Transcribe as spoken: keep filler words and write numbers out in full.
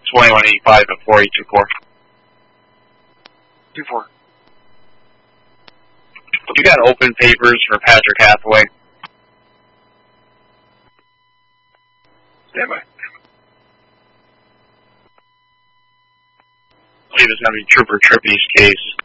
twenty-one eighty-five at four eight two four. two four. You got open papers for Patrick Hathaway? Stand by. I believe it's going to be Trooper Trippy's case.